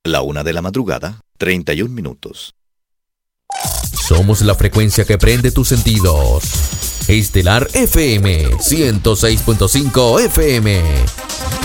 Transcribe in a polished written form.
La 1:31. Somos la frecuencia que prende tus sentidos. Estelar FM 106.5 FM.